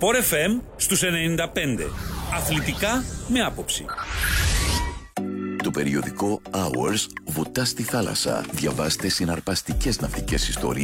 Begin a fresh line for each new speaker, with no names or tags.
Sport FM στους 95. Αθλητικά με άποψη.
Το περιοδικό Hours βουτά στη θάλασσα. Διαβάστε συναρπαστικές ναυτικές ιστορίες